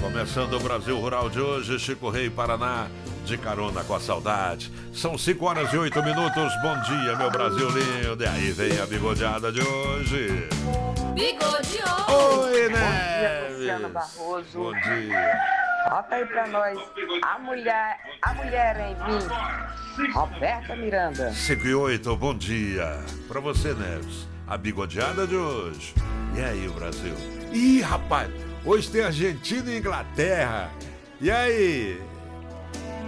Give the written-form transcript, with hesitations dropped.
Começando o Brasil Rural de hoje, Chico Rei, Paraná, de carona com a saudade. São 5h08. Bom dia, meu Brasil lindo. E aí vem a bigodeada de hoje. Bigodeou! Oi, né? Bom dia, Luciano Barroso. Bom dia. Bota aí pra nós a mulher em mim, Roberta Miranda. 5h08, bom dia. Pra você, Neves, a bigodeada de hoje. E aí, o Brasil? Ih, rapaz, hoje tem Argentina e Inglaterra. E aí?